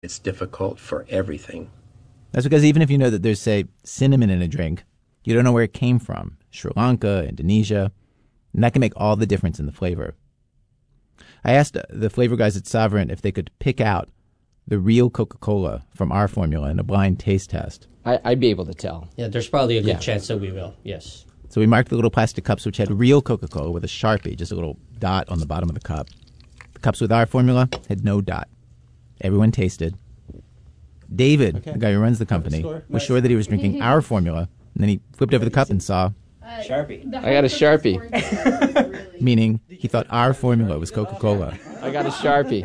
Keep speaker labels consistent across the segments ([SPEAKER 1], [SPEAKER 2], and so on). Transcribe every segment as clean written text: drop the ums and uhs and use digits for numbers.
[SPEAKER 1] it's difficult for everything.
[SPEAKER 2] That's because even if you know that there's, say, cinnamon in a drink, you don't know where it came from. Sri Lanka, Indonesia. And that can make all the difference in the flavor. I asked the flavor guys at Sovereign if they could pick out the real Coca-Cola from our formula in a blind taste test.
[SPEAKER 3] I'd be able to tell.
[SPEAKER 4] Yeah, there's probably a good chance that we will, yes.
[SPEAKER 2] So we marked the little plastic cups which had real Coca-Cola with a Sharpie, just a little dot on the bottom of the cup. The cups with our formula had no dot. Everyone tasted. David, the guy who runs the company, was sure that he was drinking our formula, and then he flipped over the cup and saw
[SPEAKER 4] Sharpie.
[SPEAKER 3] I got a Sharpie.
[SPEAKER 2] Meaning he thought our formula was Coca-Cola.
[SPEAKER 3] I got a Sharpie.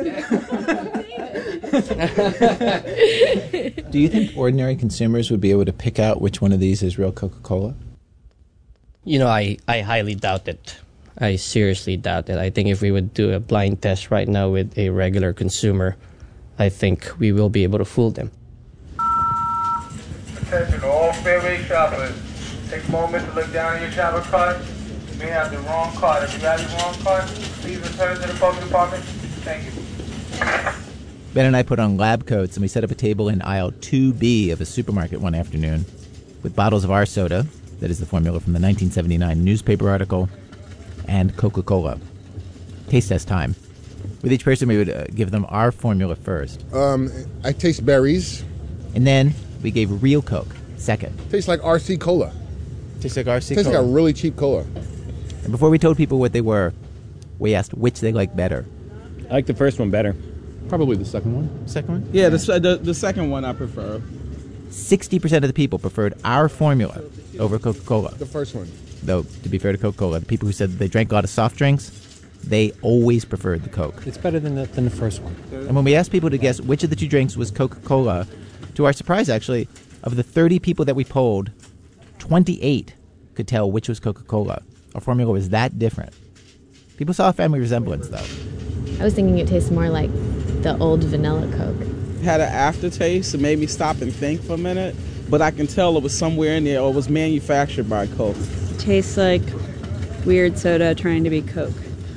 [SPEAKER 2] Do you think ordinary consumers would be able to pick out which one of these is real Coca-Cola?
[SPEAKER 4] You know, I highly doubt it. I seriously doubt it. I think if we would do a blind test right now with a regular consumer, I think we will be able to fool them.
[SPEAKER 5] Attention all Fairway shoppers. Take a moment to look down at your shopper cart. You may have the wrong card. If you have the wrong card, please return to the book department. Thank you.
[SPEAKER 2] Ben and I put on lab coats and we set up a table in aisle 2B of a supermarket one afternoon with bottles of our soda, that is the formula from the 1979 newspaper article, and Coca-Cola. Taste test time. With each person, we would give them our formula first.
[SPEAKER 6] I taste berries.
[SPEAKER 2] And then we gave real Coke second.
[SPEAKER 6] Tastes like RC Cola.
[SPEAKER 2] Tastes like RC
[SPEAKER 6] Tastes
[SPEAKER 2] Cola.
[SPEAKER 6] like a really cheap cola.
[SPEAKER 2] And before we told people what they were, we asked which they liked better.
[SPEAKER 7] I like the first one better.
[SPEAKER 8] Probably the second one.
[SPEAKER 2] Second one?
[SPEAKER 9] Yeah, the second one I prefer.
[SPEAKER 2] 60% of the people preferred our formula over Coca-Cola.
[SPEAKER 6] The first one.
[SPEAKER 2] Though, to be fair to Coca-Cola, the people who said that they drank a lot of soft drinks, they always preferred the Coke.
[SPEAKER 8] It's better than the first one.
[SPEAKER 2] And when we asked people to guess which of the two drinks was Coca-Cola, to our surprise, actually, of the 30 people that we polled, 28 could tell which was Coca-Cola. Our formula was that different. People saw a family resemblance, though.
[SPEAKER 10] I was thinking it tastes more like the old vanilla Coke.
[SPEAKER 9] It had an aftertaste. It made me stop and think for a minute. But I can tell it was somewhere in there or it was manufactured by Coke.
[SPEAKER 11] It tastes like weird soda trying to be Coke.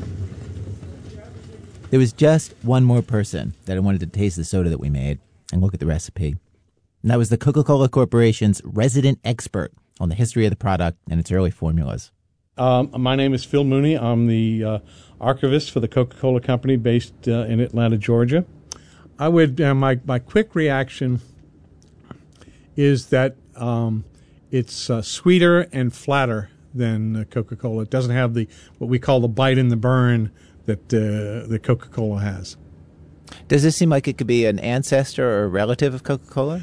[SPEAKER 2] There was just one more person that wanted to taste the soda that we made and look at the recipe. And that was the Coca-Cola Corporation's resident expert on the history of the product and its early formulas.
[SPEAKER 12] My name is Phil Mooney. I'm the archivist for the Coca-Cola Company based in Atlanta, Georgia. I would my quick reaction is that it's sweeter and flatter than Coca-Cola. It doesn't have what we call the bite in the burn that the Coca-Cola has.
[SPEAKER 2] Does this seem like it could be an ancestor or a relative of Coca-Cola?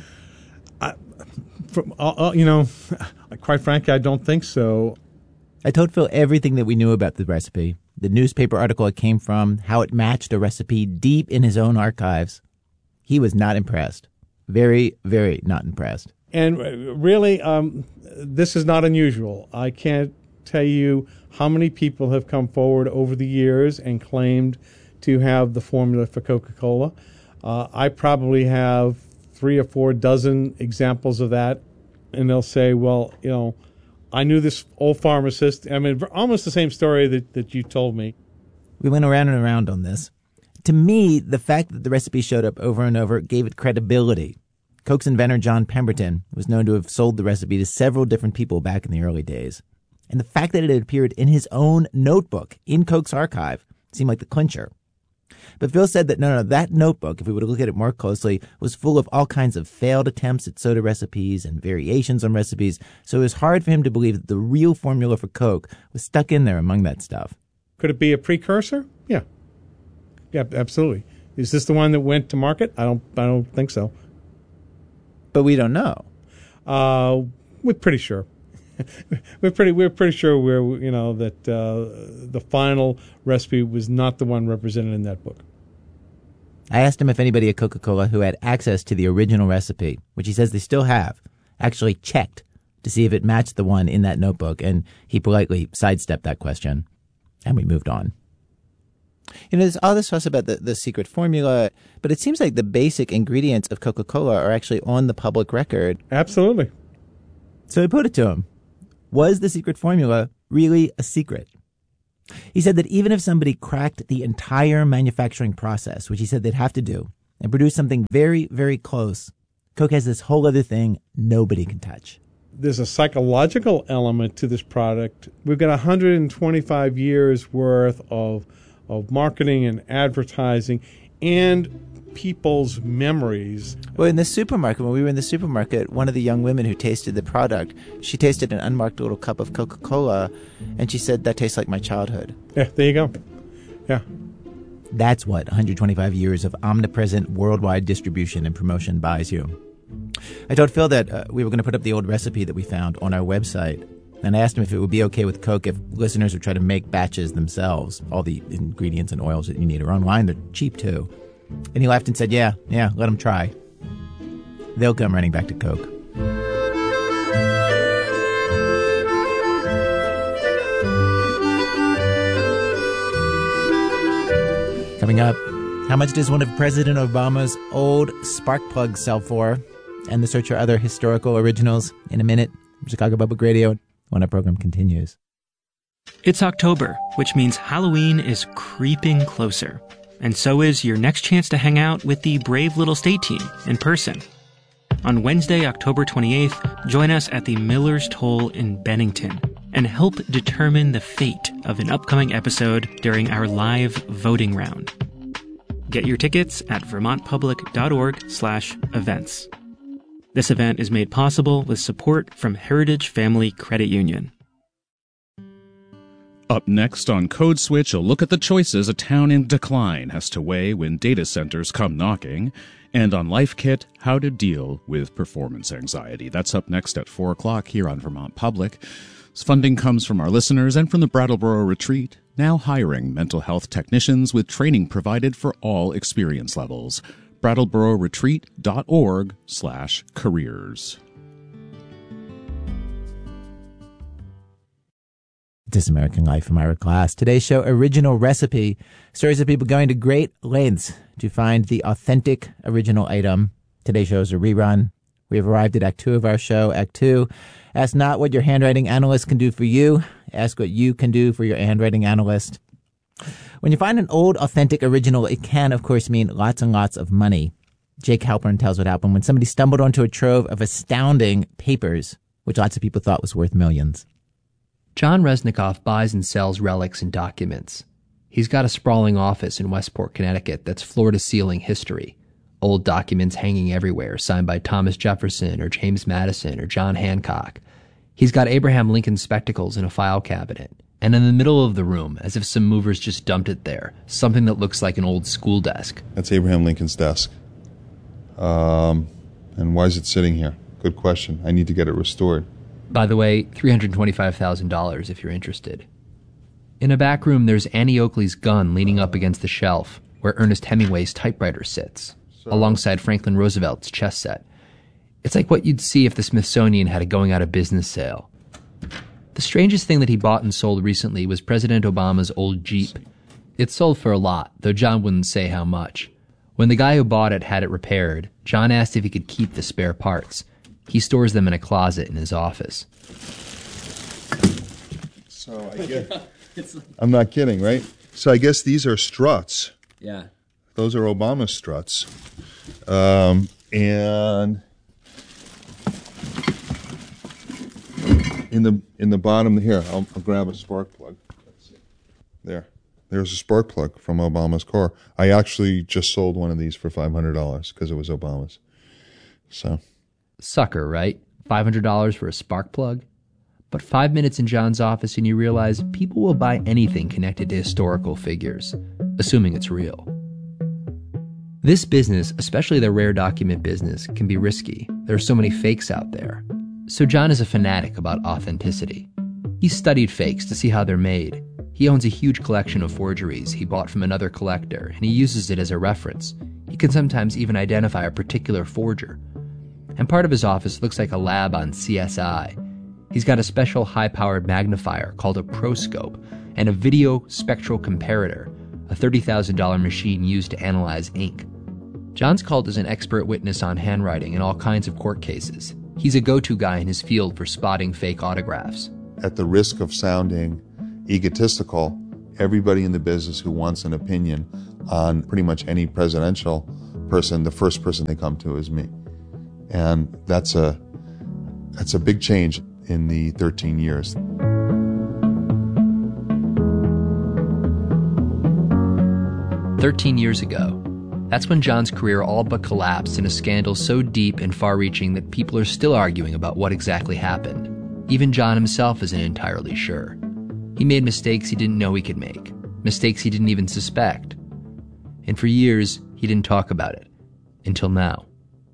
[SPEAKER 12] Quite frankly, I don't think so.
[SPEAKER 2] I told Phil everything that we knew about the recipe, the newspaper article it came from, how it matched a recipe deep in his own archives. He was not impressed. Very, very not impressed.
[SPEAKER 12] And really, this is not unusual. I can't tell you how many people have come forward over the years and claimed to have the formula for Coca-Cola. I probably have 3 or 4 dozen examples of that, and they'll say, well, I knew this old pharmacist. I mean, almost the same story that you told me.
[SPEAKER 2] We went around and around on this. To me, the fact that the recipe showed up over and over gave it credibility. Coke's inventor, John Pemberton, was known to have sold the recipe to several different people back in the early days. And the fact that it had appeared in his own notebook in Coke's archive seemed like the clincher. But Phil said that no, that notebook, if we were to look at it more closely, was full of all kinds of failed attempts at soda recipes and variations on recipes, so it was hard for him to believe that the real formula for Coke was stuck in there among that stuff.
[SPEAKER 12] Could it be a precursor? Yeah. Yeah, absolutely. Is this the one that went to market? I don't think so.
[SPEAKER 2] But we don't know.
[SPEAKER 12] We're pretty sure. we're pretty sure that the final recipe was not the one represented in that book.
[SPEAKER 2] I asked him if anybody at Coca-Cola who had access to the original recipe, which he says they still have, actually checked to see if it matched the one in that notebook, and he politely sidestepped that question, and we moved on. There's all this fuss about the secret formula, but it seems like the basic ingredients of Coca-Cola are actually on the public record.
[SPEAKER 12] Absolutely.
[SPEAKER 2] So I put it to him. Was the secret formula really a secret? He said that even if somebody cracked the entire manufacturing process, which he said they'd have to do, and produce something very, very close. Coke has this whole other thing nobody can touch.
[SPEAKER 12] There's a psychological element to this product. We've got 125 years worth of marketing and advertising and people's memories.
[SPEAKER 2] Well, in the supermarket, when we were in the supermarket, one of the young women who tasted the product, she tasted an unmarked little cup of Coca-Cola, and she said, that tastes like my childhood.
[SPEAKER 12] Yeah, there you go. Yeah.
[SPEAKER 2] That's what 125 years of omnipresent worldwide distribution and promotion buys you. I told Phil that we were going to put up the old recipe that we found on our website, and I asked him if it would be okay with Coke if listeners would try to make batches themselves. All the ingredients and oils that you need are online. They're cheap, too. And he laughed and said, yeah, let them try. They'll come running back to Coke. Coming up, how much does one of President Obama's old spark plugs sell for? And the search for other historical originals in a minute. Chicago Public Radio, when our program continues.
[SPEAKER 13] It's October, which means Halloween is creeping closer. And so is your next chance to hang out with the Brave Little State team in person. On Wednesday, October 28th, join us at the Miller's Toll in Bennington and help determine the fate of an upcoming episode during our live voting round. Get your tickets at vermontpublic.org/events. This event is made possible with support from Heritage Family Credit Union.
[SPEAKER 14] Up next on Code Switch, a look at the choices a town in decline has to weigh when data centers come knocking. And on Life Kit, how to deal with performance anxiety. That's up next at 4 o'clock here on Vermont Public. This funding comes from our listeners and from the Brattleboro Retreat, now hiring mental health technicians with training provided for all experience levels. BrattleboroRetreat.org/careers.
[SPEAKER 2] This American Life from Ira Glass. Today's show, Original Recipe. Stories of people going to great lengths to find the authentic original item. Today's show is a rerun. We have arrived at Act 2 of our show. Act 2, ask not what your handwriting analyst can do for you. Ask what you can do for your handwriting analyst. When you find an old, authentic original, it can, of course, mean lots and lots of money. Jake Halpern tells what happened when somebody stumbled onto a trove of astounding papers, which lots of people thought was worth millions.
[SPEAKER 15] John Resnikoff buys and sells relics and documents. He's got a sprawling office in Westport, Connecticut that's floor-to-ceiling history. Old documents hanging everywhere, signed by Thomas Jefferson or James Madison or John Hancock. He's got Abraham Lincoln's spectacles in a file cabinet. And in the middle of the room, as if some movers just dumped it there, something that looks like an old school desk.
[SPEAKER 16] That's Abraham Lincoln's desk. And why is it sitting here? Good question. I need to get it restored.
[SPEAKER 15] By the way, $325,000 if you're interested. In a back room, there's Annie Oakley's gun leaning up against the shelf where Ernest Hemingway's typewriter sits, alongside Franklin Roosevelt's chess set. It's like what you'd see if the Smithsonian had a going-out-of-business sale. The strangest thing that he bought and sold recently was President Obama's old Jeep. It sold for a lot, though John wouldn't say how much. When the guy who bought it had it repaired, John asked if he could keep the spare parts. He stores them in a closet in his office.
[SPEAKER 16] So I guess, I'm not kidding, right? So I guess these are struts.
[SPEAKER 3] Yeah.
[SPEAKER 16] Those are Obama struts. And in the bottom here, I'll grab a spark plug. Let's see. There's a spark plug from Obama's car. I actually just sold one of these for $500 because it was Obama's. So.
[SPEAKER 15] Sucker, right? $500 for a spark plug? But 5 minutes in John's office and you realize people will buy anything connected to historical figures, assuming it's real. This business, especially the rare document business, can be risky. There are so many fakes out there. So John is a fanatic about authenticity. He's studied fakes to see how they're made. He owns a huge collection of forgeries he bought from another collector, and he uses it as a reference. He can sometimes even identify a particular forger. And part of his office looks like a lab on CSI. He's got a special high-powered magnifier called a proscope and a video spectral comparator, a $30,000 machine used to analyze ink. John's called as an expert witness on handwriting in all kinds of court cases. He's a go-to guy in his field for spotting fake autographs.
[SPEAKER 16] At the risk of sounding egotistical, everybody in the business who wants an opinion on pretty much any presidential person, the first person they come to is me. And that's a big change in the 13 years.
[SPEAKER 15] "13 years ago, that's when John's career all but collapsed in a scandal so deep and far-reaching that people are still arguing about what exactly happened. Even John himself isn't entirely sure. He made mistakes he didn't know he could make, mistakes he didn't even suspect. And for years, he didn't talk about it, until now.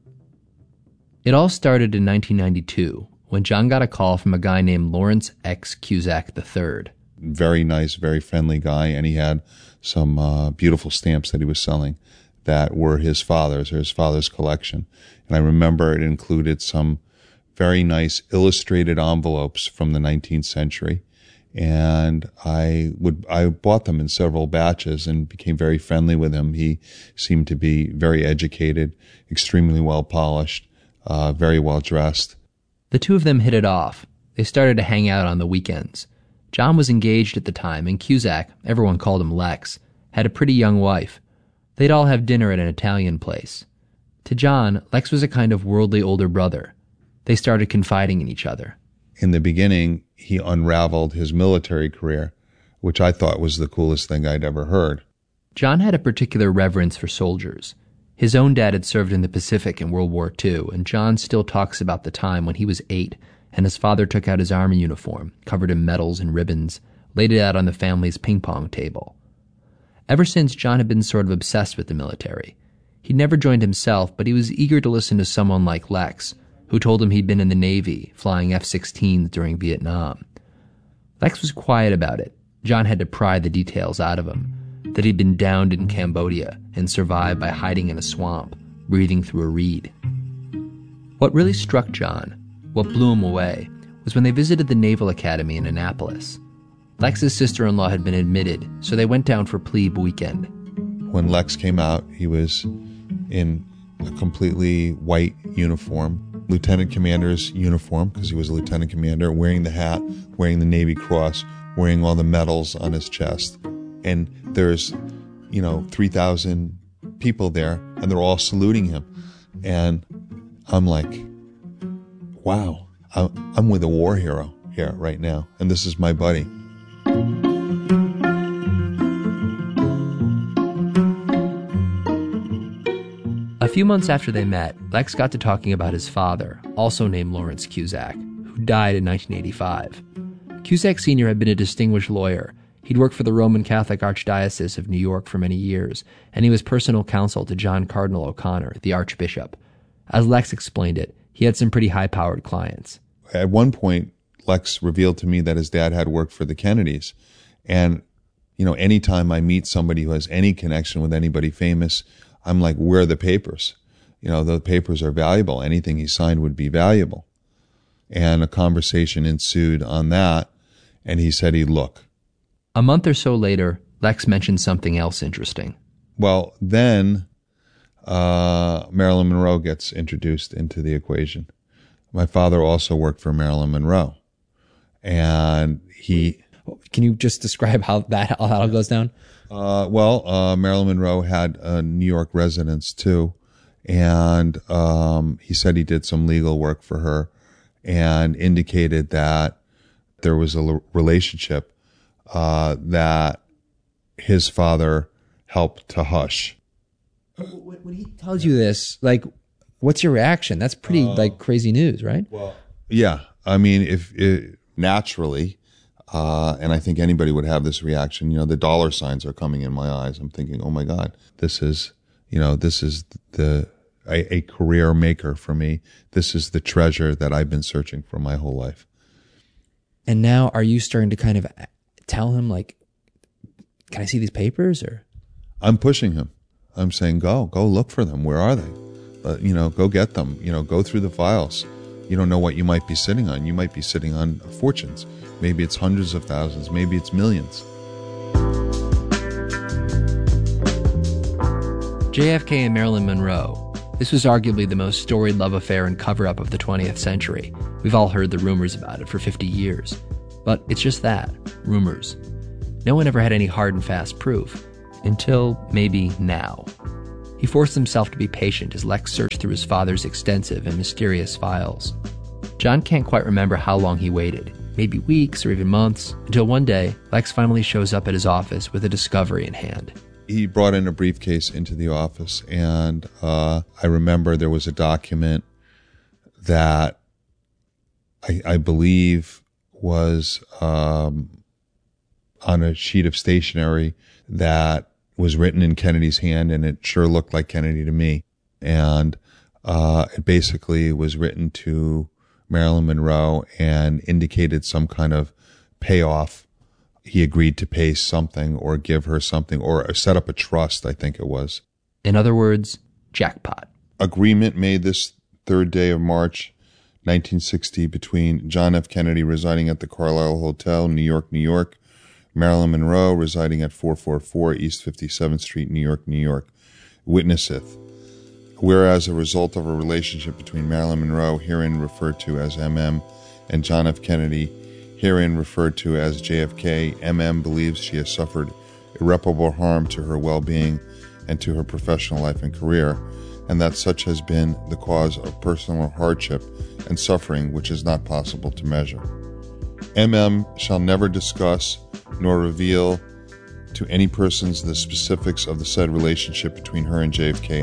[SPEAKER 15] It all started in 1992, when John got a call from a guy named Lawrence X. Cusack III.
[SPEAKER 16] Very nice, very friendly guy, and he had some beautiful stamps that he was selling that were his father's collection. And I remember it included some very nice illustrated envelopes from the 19th century. And I bought them in several batches and became very friendly with him. He seemed to be very educated, extremely well polished, very well dressed.
[SPEAKER 15] The two of them hit it off. They started to hang out on the weekends. John was engaged at the time, and Cusack, everyone called him Lex, had a pretty young wife. They'd all have dinner at an Italian place. To John, Lex was a kind of worldly older brother. They started confiding in each other.
[SPEAKER 16] In the beginning, he unraveled his military career, which I thought was the coolest thing I'd ever heard.
[SPEAKER 15] John had a particular reverence for soldiers. His own dad had served in the Pacific in World War II, and John still talks about the time when he was 8 and his father took out his army uniform, covered in medals and ribbons, laid it out on the family's ping-pong table. Ever since, John had been sort of obsessed with the military. He'd never joined himself, but he was eager to listen to someone like Lex, who told him he'd been in the Navy, flying F-16s during Vietnam. Lex was quiet about it. John had to pry the details out of him, that he'd been downed in Cambodia and survived by hiding in a swamp, breathing through a reed. What really struck John, what blew him away, was when they visited the Naval Academy in Annapolis. Lex's sister-in-law had been admitted, so they went down for plebe weekend.
[SPEAKER 16] When Lex came out, he was in a completely white uniform, lieutenant commander's uniform, because he was a lieutenant commander, wearing the hat, wearing the Navy Cross, wearing all the medals on his chest. And there's, 3,000 people there, and they're all saluting him. And I'm like, wow, I'm with a war hero here right now, and this is my buddy.
[SPEAKER 15] A few months after they met, Lex got to talking about his father, also named Lawrence Cusack, who died in 1985. Cusack Sr. had been a distinguished lawyer. He'd worked for the Roman Catholic Archdiocese of New York for many years, and he was personal counsel to John Cardinal O'Connor, the Archbishop. As Lex explained it, he had some pretty high-powered clients.
[SPEAKER 16] At one point, Lex revealed to me that his dad had worked for the Kennedys. And, anytime I meet somebody who has any connection with anybody famous, I'm like, where are the papers? The papers are valuable. Anything he signed would be valuable. And a conversation ensued on that, and he said he'd look.
[SPEAKER 15] A month or so later, Lex mentioned something else interesting.
[SPEAKER 16] Well, then Marilyn Monroe gets introduced into the equation. My father also worked for Marilyn Monroe. And he...
[SPEAKER 3] Can you just describe how that all goes down?
[SPEAKER 16] Marilyn Monroe had a New York residence too. And he said he did some legal work for her and indicated that there was a relationship that his father helped to hush.
[SPEAKER 3] When he tells you this, what's your reaction? That's pretty crazy news, right?
[SPEAKER 16] Well, yeah. I mean, if naturally, and I think anybody would have this reaction, the dollar signs are coming in my eyes. I'm thinking, oh my God, this is a career maker for me. This is the treasure that I've been searching for my whole life.
[SPEAKER 3] And now are you starting to kind of tell him, can I see these papers? Or
[SPEAKER 16] I'm pushing him. I'm saying, go look for them. Where are they? Go get them. Go through the files. You don't know what you might be sitting on. You might be sitting on fortunes. Maybe it's hundreds of thousands. Maybe it's millions.
[SPEAKER 15] JFK and Marilyn Monroe. This was arguably the most storied love affair and cover-up of the 20th century. We've all heard the rumors about it for 50 years. But it's just that, rumors. No one ever had any hard and fast proof. Until maybe now. He forced himself to be patient as Lex searched through his father's extensive and mysterious files. John can't quite remember how long he waited, maybe weeks or even months, until one day, Lex finally shows up at his office with a discovery in hand.
[SPEAKER 16] He brought in a briefcase into the office, and I remember there was a document that I believe was on a sheet of stationery that was written in Kennedy's hand, and it sure looked like Kennedy to me. And it basically was written to Marilyn Monroe and indicated some kind of payoff. He agreed to pay something or give her something or set up a trust, I think it was.
[SPEAKER 15] In other words, jackpot.
[SPEAKER 16] Agreement made this 3rd day of March, 1960, between John F. Kennedy, residing at the Carlisle Hotel, New York, New York, Marilyn Monroe, residing at 444 East 57th Street, New York, New York. Witnesseth. Whereas a result of a relationship between Marilyn Monroe, herein referred to as MM, and John F. Kennedy, herein referred to as JFK, MM believes she has suffered irreparable harm to her well-being and to her professional life and career, and that such has been the cause of personal hardship and suffering which is not possible to measure. MM shall never discuss nor reveal to any persons the specifics of the said relationship between her and JFK.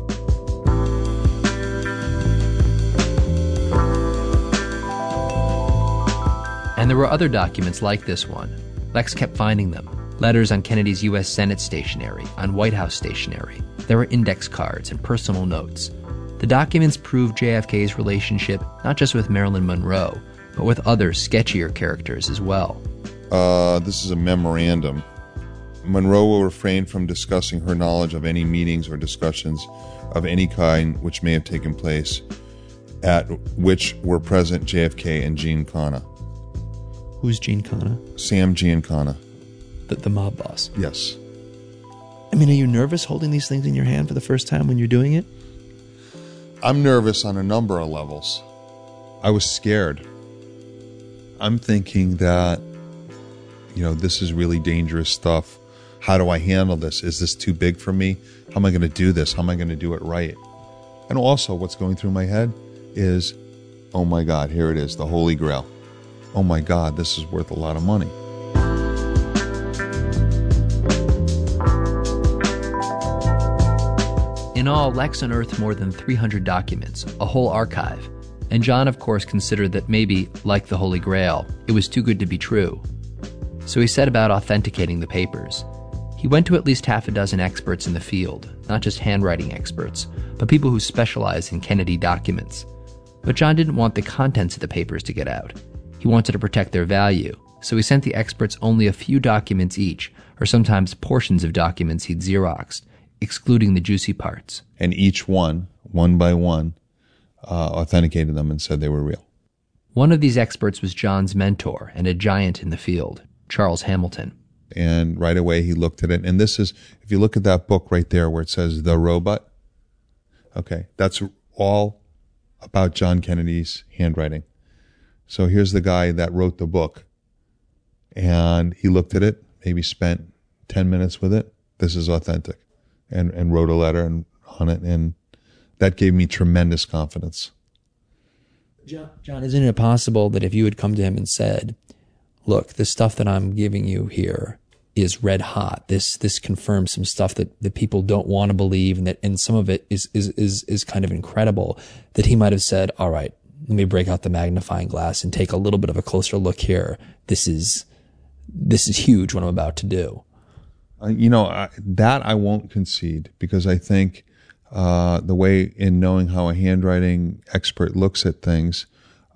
[SPEAKER 15] And there were other documents like this one. Lex kept finding them. Letters on Kennedy's U.S. Senate stationery, on White House stationery. There were index cards and personal notes. The documents proved JFK's relationship not just with Marilyn Monroe, but with other sketchier characters as well.
[SPEAKER 16] This is a memorandum. Monroe will refrain from discussing her knowledge of any meetings or discussions of any kind which may have taken place, at which were present JFK and Giancana.
[SPEAKER 3] Who's Giancana?
[SPEAKER 16] Sam Giancana.
[SPEAKER 3] The mob boss.
[SPEAKER 16] Yes.
[SPEAKER 3] I mean, are you nervous holding these things in your hand for the first time when you're doing it?
[SPEAKER 16] I'm nervous on a number of levels. I was scared. I'm thinking that, this is really dangerous stuff. How do I handle this? Is this too big for me? How am I going to do this? How am I going to do it right? And also what's going through my head is, oh my God, here it is, the Holy Grail. Oh my God, this is worth a lot of money.
[SPEAKER 15] In all, Lex unearthed more than 300 documents, a whole archive. And John, of course, considered that maybe, like the Holy Grail, it was too good to be true. So he set about authenticating the papers. He went to at least half a dozen experts in the field, not just handwriting experts, but people who specialize in Kennedy documents. But John didn't want the contents of the papers to get out. He wanted to protect their value, so he sent the experts only a few documents each, or sometimes portions of documents he'd Xeroxed, excluding the juicy parts.
[SPEAKER 16] And each one by one, authenticated them and said they were real.
[SPEAKER 15] One of these experts was John's mentor and a giant in the field, Charles Hamilton.
[SPEAKER 16] And right away he looked at it. And this is, if you look at that book right there where it says The Robot, okay, that's all about John Kennedy's handwriting. So here's the guy that wrote the book. And he looked at it, maybe spent 10 minutes with it. This is authentic. And wrote a letter on it. And that gave me tremendous confidence.
[SPEAKER 3] John, isn't it possible that if you had come to him and said, look, the stuff that I'm giving you here is red hot. This confirms some stuff that people don't want to believe, and some of it is kind of incredible, that he might have said, all right, let me break out the magnifying glass and take a little bit of a closer look here. This is huge what I'm about to do.
[SPEAKER 16] That I won't concede, because I think the way, in knowing how a handwriting expert looks at things,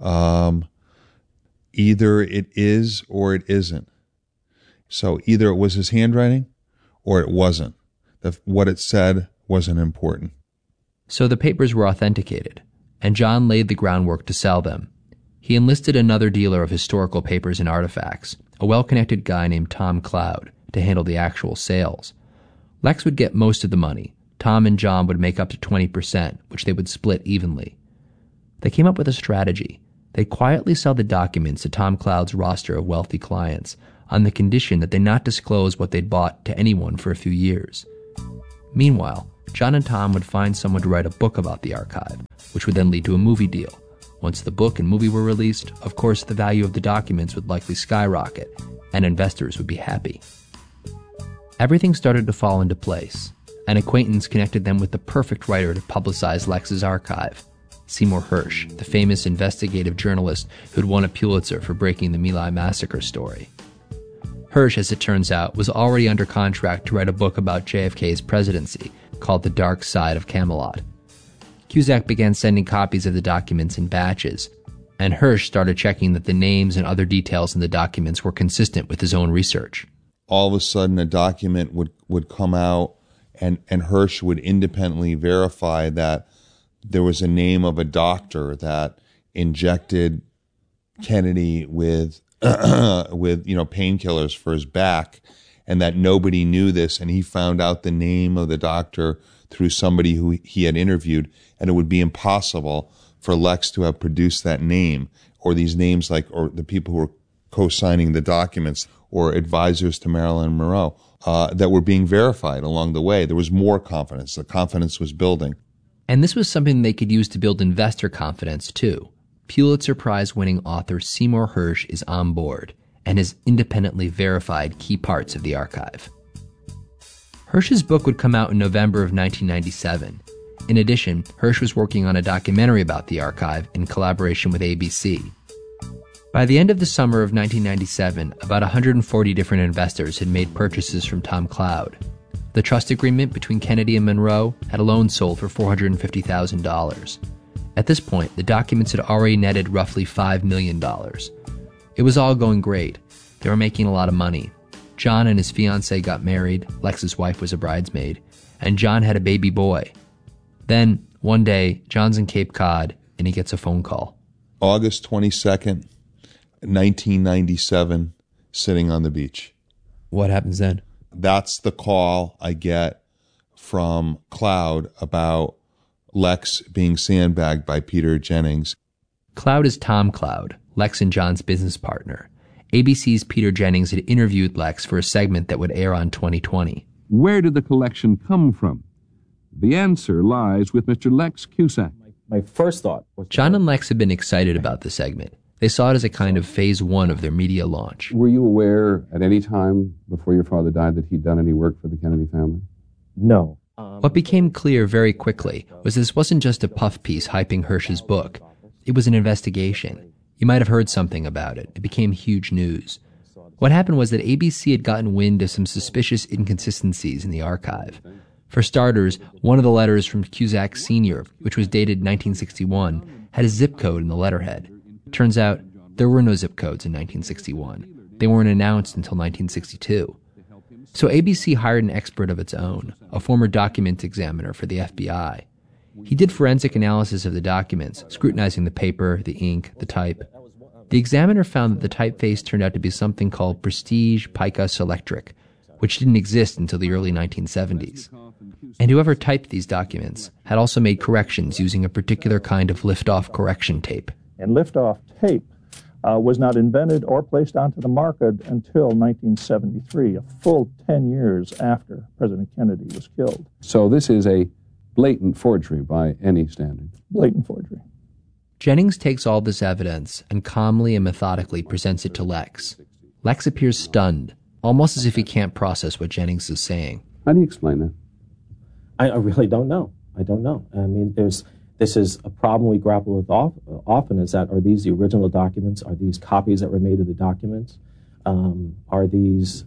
[SPEAKER 16] either it is or it isn't. So either it was his handwriting or it wasn't. What it said wasn't important.
[SPEAKER 15] So the papers were authenticated, and John laid the groundwork to sell them. He enlisted another dealer of historical papers and artifacts, a well-connected guy named Tom Cloud, to handle the actual sales. Lex would get most of the money. Tom and John would make up to 20%, which they would split evenly. They came up with a strategy. They'd quietly sell the documents to Tom Cloud's roster of wealthy clients on the condition that they not disclose what they'd bought to anyone for a few years. Meanwhile, John and Tom would find someone to write a book about the archive, which would then lead to a movie deal. Once the book and movie were released, of course, the value of the documents would likely skyrocket, and investors would be happy. Everything started to fall into place. An acquaintance connected them with the perfect writer to publicize Lex's archive, Seymour Hersh, the famous investigative journalist who'd won a Pulitzer for breaking the My Lai massacre story. Hersh, as it turns out, was already under contract to write a book about JFK's presidency called The Dark Side of Camelot. Cusack began sending copies of the documents in batches, and Hersh started checking that the names and other details in the documents were consistent with his own research.
[SPEAKER 16] All of a sudden, a document would come out, and Hersh would independently verify that there was a name of a doctor that injected Kennedy with painkillers for his back, and that nobody knew this, and he found out the name of the doctor through somebody who he had interviewed, and it would be impossible for Lex to have produced that name, or these names or the people who were co-signing the documents, or advisors to Marilyn Monroe, that were being verified along the way. There was more confidence. The confidence was building.
[SPEAKER 15] And this was something they could use to build investor confidence, too. Pulitzer Prize-winning author Seymour Hersh is on board and has independently verified key parts of the archive. Hersh's book would come out in November of 1997. In addition, Hersh was working on a documentary about the archive in collaboration with ABC. By the end of the summer of 1997, about 140 different investors had made purchases from Tom Cloud. The trust agreement between Kennedy and Monroe had alone sold for $450,000. At this point, the documents had already netted roughly $5 million. It was all going great. They were making a lot of money. John and his fiancée got married, Lex's wife was a bridesmaid, and John had a baby boy. Then, one day, John's in Cape Cod, and he gets a phone call.
[SPEAKER 16] August 22nd, 1997, sitting on the beach.
[SPEAKER 3] What happens then?
[SPEAKER 16] That's the call I get from Cloud about Lex being sandbagged by Peter Jennings.
[SPEAKER 15] Cloud is Tom Cloud, Lex and John's business partner. ABC's Peter Jennings had interviewed Lex for a segment that would air on 2020.
[SPEAKER 17] Where did the collection come from? The answer lies with Mr. Lex Cusack.
[SPEAKER 18] My first thought was...
[SPEAKER 15] John and Lex had been excited about the segment. They saw it as a kind of phase one of their media launch.
[SPEAKER 17] Were you aware at any time before your father died that he'd done any work for the Kennedy family?
[SPEAKER 18] No.
[SPEAKER 15] What became clear very quickly was this wasn't just a puff piece hyping Hersh's book. It was an investigation. You might have heard something about it. It became huge news. What happened was that ABC had gotten wind of some suspicious inconsistencies in the archive. For starters, one of the letters from Cusack Sr., which was dated 1961, had a zip code in the letterhead. Turns out, there were no zip codes in 1961. They weren't announced until 1962. So ABC hired an expert of its own, a former document examiner for the FBI. He did forensic analysis of the documents, scrutinizing the paper, the ink, the type. The examiner found that the typeface turned out to be something called Prestige Pica Selectric, which didn't exist until the early 1970s. And whoever typed these documents had also made corrections using a particular kind of lift-off correction tape.
[SPEAKER 19] And lift-off tape was not invented or placed onto the market until 1973, a full 10 years after President Kennedy was killed.
[SPEAKER 17] So this is a blatant forgery by any standard.
[SPEAKER 19] Blatant forgery.
[SPEAKER 15] Jennings takes all this evidence and calmly and methodically presents it to Lex. Lex appears stunned, almost as if he can't process what Jennings is saying.
[SPEAKER 17] How do you explain that?
[SPEAKER 18] I really don't know. I don't know. I mean, this is a problem we grapple with often, is that, are these the original documents? Are these copies that were made of the documents? Are these...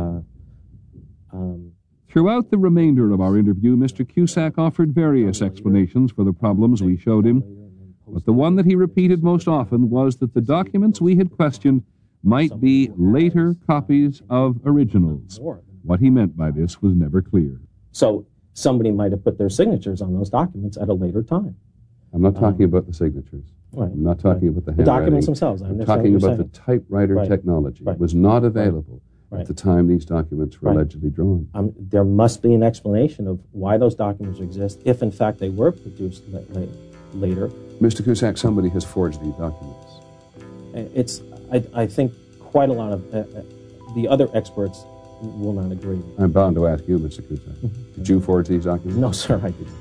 [SPEAKER 17] Throughout the remainder of our interview, Mr. Cusack offered various explanations for the problems we showed him, but the one that he repeated most often was that the documents we had questioned might be later copies of originals. What he meant by this was never clear.
[SPEAKER 18] So somebody might have put their signatures on those documents at a later time.
[SPEAKER 17] I'm not talking about the signatures.
[SPEAKER 18] Right.
[SPEAKER 17] I'm not talking about the handwriting.
[SPEAKER 18] The documents themselves.
[SPEAKER 17] I'm talking about the typewriter technology. It was not available at the time these documents were allegedly drawn.
[SPEAKER 18] There must be an explanation of why those documents exist, if in fact they were produced later.
[SPEAKER 17] Mr. Cusack, somebody has forged these documents.
[SPEAKER 18] I think quite a lot of the other experts will not agree.
[SPEAKER 17] I'm bound to ask you, Mr. Cusack. Did you forge these documents?
[SPEAKER 18] No, sir, I didn't.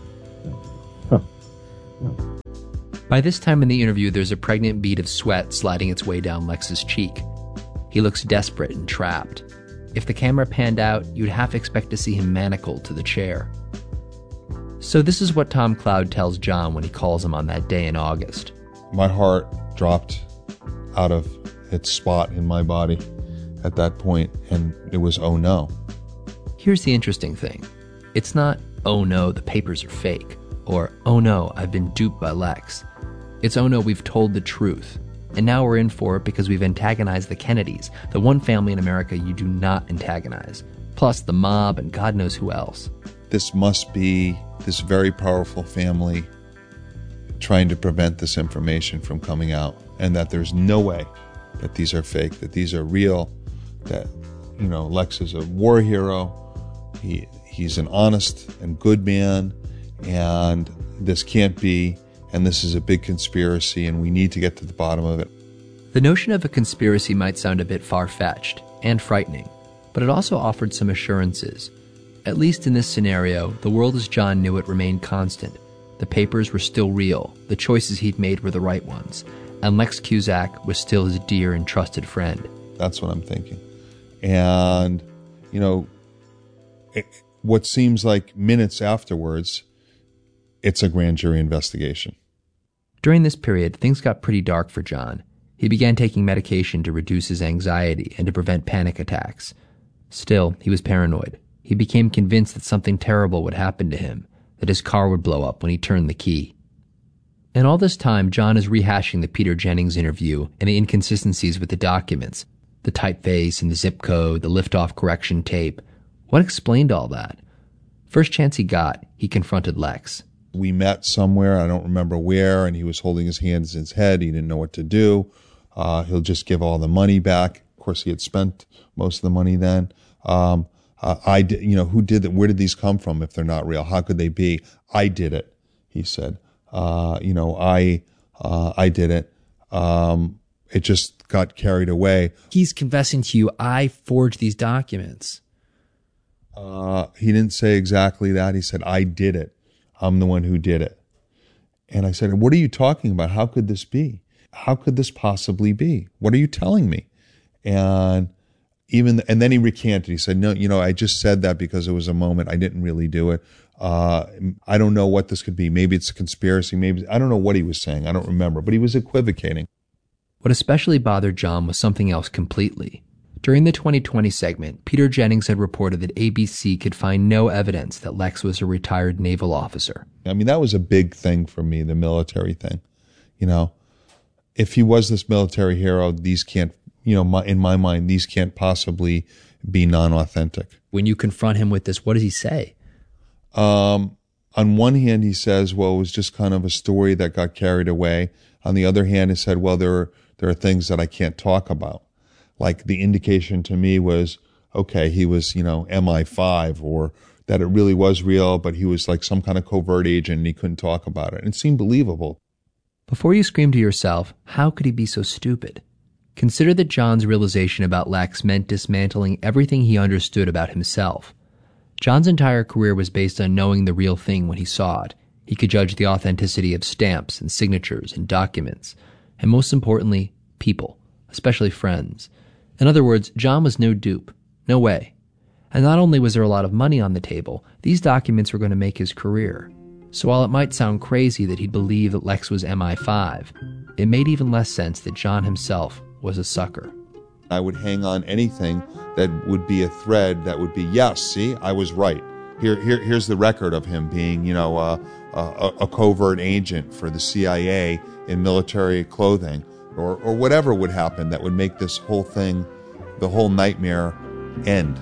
[SPEAKER 18] No.
[SPEAKER 15] By this time in the interview, there's a pregnant bead of sweat sliding its way down Lex's cheek. He looks desperate and trapped. If the camera panned out, you'd half expect to see him manacled to the chair. So this is what Tom Cloud tells John when he calls him on that day in August.
[SPEAKER 16] My heart dropped out of its spot in my body at that point, and it was, oh no.
[SPEAKER 15] Here's the interesting thing. It's not, oh no, the papers are fake, or oh no, I've been duped by Lex. It's, oh no, we've told the truth. And now we're in for it because we've antagonized the Kennedys, the one family in America you do not antagonize, plus the mob and God knows who else.
[SPEAKER 16] This must be this very powerful family trying to prevent this information from coming out, and that there's no way that these are fake, that these are real, that, you know, Lex is a war hero, he's an honest and good man, and this can't be, and this is a big conspiracy, and we need to get to the bottom of it.
[SPEAKER 15] The notion of a conspiracy might sound a bit far-fetched and frightening, but it also offered some assurances. At least in this scenario, the world as John knew it remained constant. The papers were still real, the choices he'd made were the right ones, and Lex Cusack was still his dear and trusted friend.
[SPEAKER 16] That's what I'm thinking. And, you know, what seems like minutes afterwards, it's a grand jury investigation.
[SPEAKER 15] During this period, things got pretty dark for John. He began taking medication to reduce his anxiety and to prevent panic attacks. Still, he was paranoid. He became convinced that something terrible would happen to him, that his car would blow up when he turned the key. And all this time, John is rehashing the Peter Jennings interview and the inconsistencies with the documents, the typeface and the zip code, the liftoff correction tape. What explained all that? First chance he got, he confronted Lex.
[SPEAKER 16] We met somewhere, I don't remember where, and he was holding his hands in his head. He didn't know what to do. He'll just give all the money back. Of course, he had spent most of the money then. Who did that? Where did these come from if they're not real? How could they be? I did it, he said. I did it. It just got carried away.
[SPEAKER 3] He's confessing to you, I forged these documents.
[SPEAKER 16] He didn't say exactly that. He said, I did it. I'm the one who did it. And I said, what are you talking about? How could this be? How could this possibly be? What are you telling me? And then he recanted. He said, no, I just said that because it was a moment. I didn't really do it. I don't know what this could be. Maybe it's a conspiracy. Maybe, I don't know what he was saying. I don't remember, but he was equivocating.
[SPEAKER 15] What especially bothered John was something else completely. During the 2020 segment, Peter Jennings had reported that ABC could find no evidence that Lex was a retired naval officer.
[SPEAKER 16] I mean, that was a big thing for me, the military thing. If he was this military hero, these can't, in my mind, these can't possibly be non-authentic.
[SPEAKER 3] When you confront him with this, what does he say?
[SPEAKER 16] On one hand, he says, well, it was just kind of a story that got carried away. On the other hand, he said, well, there are things that I can't talk about. Like the indication to me was, okay, he was, MI5, or that it really was real, but he was like some kind of covert agent and he couldn't talk about it. And it seemed believable.
[SPEAKER 15] Before you scream to yourself, how could he be so stupid? Consider that John's realization about Lex meant dismantling everything he understood about himself. John's entire career was based on knowing the real thing when he saw it. He could judge the authenticity of stamps and signatures and documents, and most importantly, people, especially friends. In other words, John was no dupe. No way. And not only was there a lot of money on the table, these documents were going to make his career. So while it might sound crazy that he'd believe that Lex was MI5, it made even less sense that John himself was a sucker.
[SPEAKER 16] I would hang on anything that would be a thread that would be, yes, see, I was right. Here's the record of him being, a covert agent for the CIA in military clothing, or whatever would happen that would make this whole thing, the whole nightmare, end.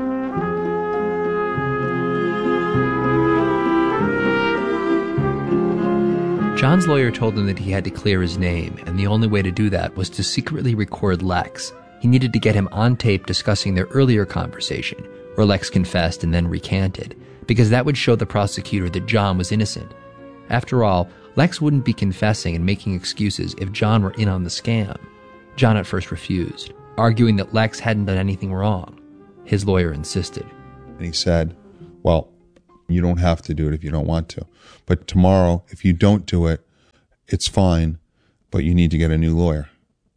[SPEAKER 15] John's lawyer told him that he had to clear his name, and the only way to do that was to secretly record Lex. He needed to get him on tape discussing their earlier conversation, where Lex confessed and then recanted, because that would show the prosecutor that John was innocent. After all, Lex wouldn't be confessing and making excuses if John were in on the scam. John at first refused, arguing that Lex hadn't done anything wrong. His lawyer insisted.
[SPEAKER 16] And he said, well, you don't have to do it if you don't want to. But tomorrow, if you don't do it, it's fine, but you need to get a new lawyer.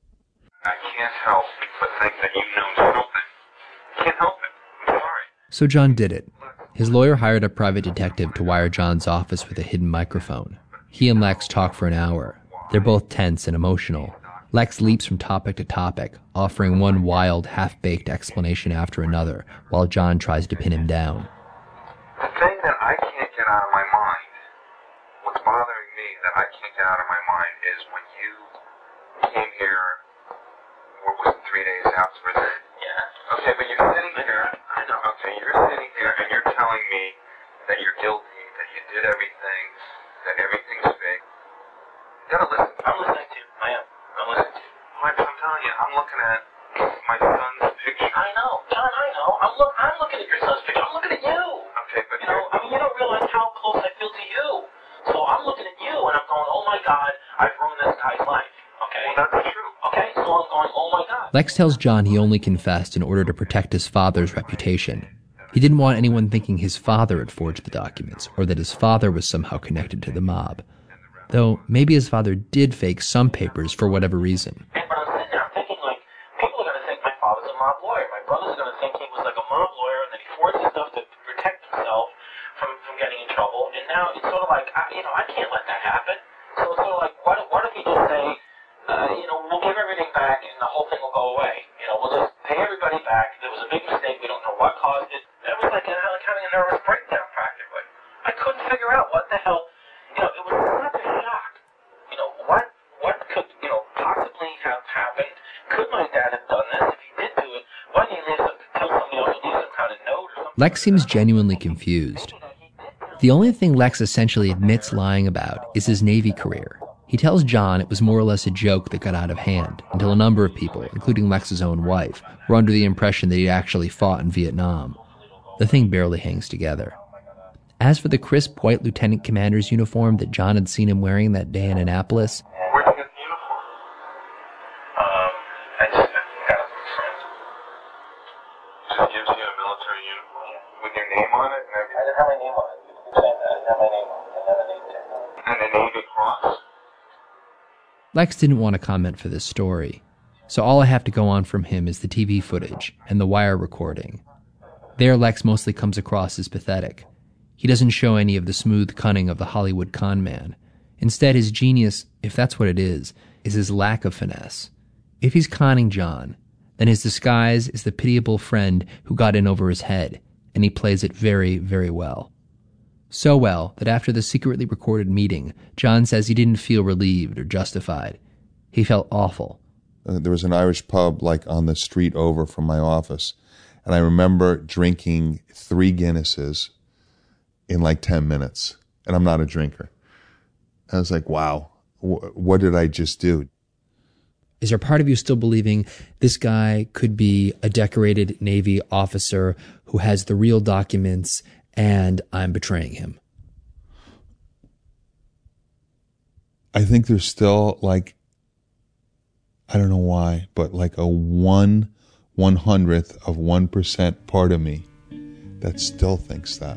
[SPEAKER 5] I can't help but think that you know something. Can't help it. I'm sorry.
[SPEAKER 15] So John did it. His lawyer hired a private detective to wire John's office with a hidden microphone. He and Lex talk for an hour. They're both tense and emotional. Lex leaps from topic to topic, offering one wild, half-baked explanation after another, while John tries to pin him down.
[SPEAKER 5] The thing that I can't get out of my mind, what's bothering me that I can't get out of my mind is when you came here, what was it, 3 days after that? Yeah. Okay, but you're sitting here, I know, okay, you're sitting here and you're telling me that you're guilty, that you did everything, that everything's fake. You gotta listen. I'm listening to you. I am. I'm listening to you. I'm telling you, I'm looking at my son's picture. I know, John, I know. I'm looking at your son's picture. I'm looking at you. Okay, but you don't realize how close I feel to you. So I'm looking at you and I'm going, oh my God, I've ruined this guy's life. Okay? Well, that's true. Okay, so I'm going, oh my God.
[SPEAKER 15] Lex tells John he only confessed in order to protect his father's reputation. He didn't want anyone thinking his father had forged the documents, or that his father was somehow connected to the mob. Though maybe his father did fake some papers for whatever reason.
[SPEAKER 5] But I'm sitting there thinking, like, people are going to think my father's a mob lawyer. My brother's going to think he was like a mob lawyer and that he forged this stuff to protect himself from getting in trouble. And now it's sort of like, I can't let that happen. So it's sort of like, what if you just say, we'll give everything back and the whole thing will go away. We'll just pay everybody back. There was a big mistake. We don't know what caused it. It was like having a nervous breakdown practically. I couldn't figure out what the hell, it was such a shock. What could, possibly have happened? Could my dad have done this? If he did do it, why didn't he tell somebody else to leave some kind of note or something?
[SPEAKER 15] Lex seems genuinely confused. The only thing Lex essentially admits lying about is his Navy career. He tells John it was more or less a joke that got out of hand, until a number of people, including Lex's own wife, were under the impression that he actually fought in Vietnam. The thing barely hangs together. As for the crisp white lieutenant commander's uniform that John had seen him wearing that day in Annapolis,
[SPEAKER 5] where'd you get the uniform? I just got it from a friend. Just gives you a military uniform with your name on it and everything. I didn't have my name on it. You can say that. I didn't have my name on it. I never named it. And the Navy Cross.
[SPEAKER 15] Lex didn't want to comment for this story, so all I have to go on from him is the TV footage and the wire recording. There, Lex mostly comes across as pathetic. He doesn't show any of the smooth cunning of the Hollywood con man. Instead, his genius, if that's what it is his lack of finesse. If he's conning John, then his disguise is the pitiable friend who got in over his head, and he plays it very, very well. So well that after the secretly recorded meeting, John says he didn't feel relieved or justified. He felt awful.
[SPEAKER 16] There was an Irish pub on the street over from my office, and I remember drinking 3 Guinnesses in 10 minutes, and I'm not a drinker. I was like, wow, what did I just do?
[SPEAKER 3] Is there part of you still believing this guy could be a decorated Navy officer who has the real documents and I'm betraying him?
[SPEAKER 16] I think there's still I don't know why, but a 1/100th of 1% part of me that still thinks that.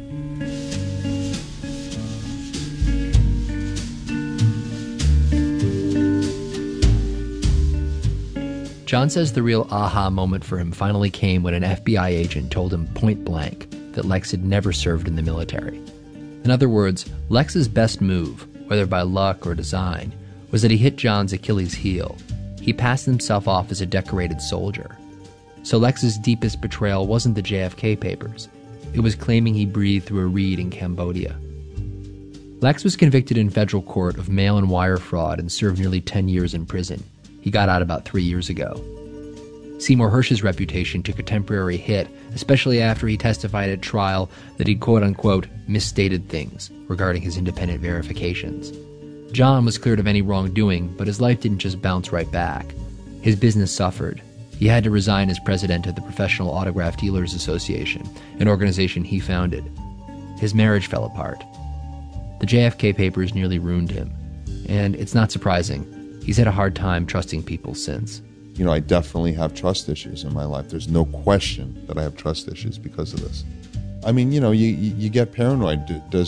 [SPEAKER 15] John says the real aha moment for him finally came when an FBI agent told him point blank that Lex had never served in the military. In other words, Lex's best move, whether by luck or design, was that he hit John's Achilles heel. He passed himself off as a decorated soldier. So Lex's deepest betrayal wasn't the JFK papers. It was claiming he breathed through a reed in Cambodia. Lex was convicted in federal court of mail and wire fraud and served nearly 10 years in prison. He got out about 3 years ago. Seymour Hersh's reputation took a temporary hit, especially after he testified at trial that he'd quote-unquote misstated things regarding his independent verifications. John was cleared of any wrongdoing, but his life didn't just bounce right back. His business suffered. He had to resign as president of the Professional Autograph Dealers Association, an organization he founded. His marriage fell apart. The JFK papers nearly ruined him, and it's not surprising. He's had a hard time trusting people since.
[SPEAKER 16] I definitely have trust issues in my life. There's no question that I have trust issues because of this. I mean, you get paranoid.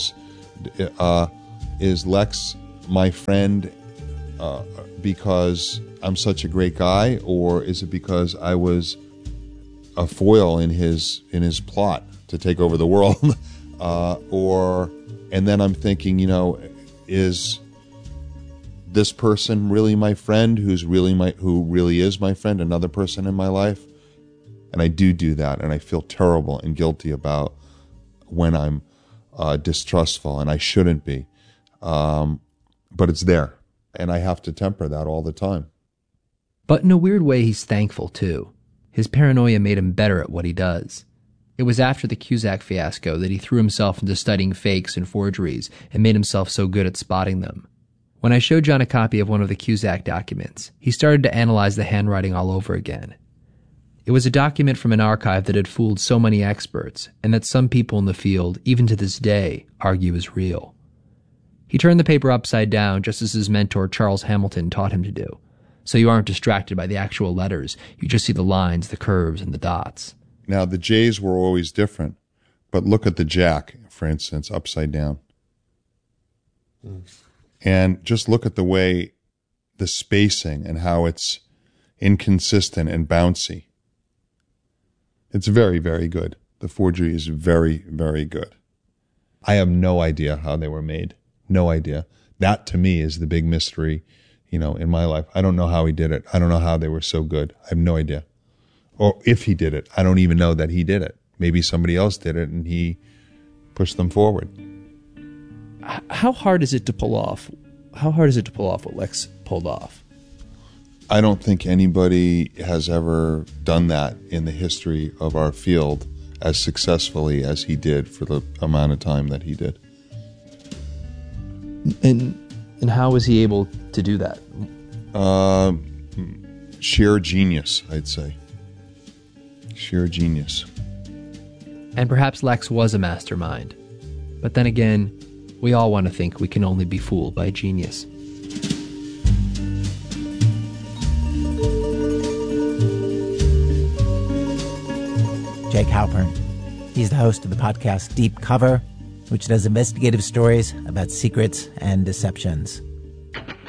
[SPEAKER 16] Is Lex my friend because I'm such a great guy, or is it because I was a foil in his plot to take over the world? And then I'm thinking, is this person really my friend? Who really is my friend? Another person in my life? And I do that, and I feel terrible and guilty about when I'm distrustful, and I shouldn't be. But it's there, and I have to temper that all the time.
[SPEAKER 15] But in a weird way, he's thankful, too. His paranoia made him better at what he does. It was after the Cusack fiasco that he threw himself into studying fakes and forgeries and made himself so good at spotting them. When I showed John a copy of one of the Cusack documents, he started to analyze the handwriting all over again. It was a document from an archive that had fooled so many experts, and that some people in the field, even to this day, argue is real. He turned the paper upside down just as his mentor Charles Hamilton taught him to do, so you aren't distracted by the actual letters, you just see the lines, the curves, and the dots.
[SPEAKER 16] Now, the J's were always different, but look at the Jack, for instance, upside down. And just look at the way, the spacing and how it's inconsistent and bouncy. It's very, very good. The forgery is very, very good. I have no idea how they were made. No idea. That, to me, is the big mystery, in my life. I don't know how he did it. I don't know how they were so good. I have no idea. Or if he did it. I don't even know that he did it. Maybe somebody else did it and he pushed them forward.
[SPEAKER 3] How hard is it to pull off? How hard is it to pull off what Lex pulled off?
[SPEAKER 16] I don't think anybody has ever done that in the history of our field as successfully as he did for the amount of time that he did.
[SPEAKER 3] And how was he able to do that?
[SPEAKER 16] Sheer genius, I'd say. Sheer genius.
[SPEAKER 15] And perhaps Lex was a mastermind. But then again, we all want to think we can only be fooled by genius.
[SPEAKER 2] Jake Halpern. He's the host of the podcast Deep Cover, which does investigative stories about secrets and deceptions.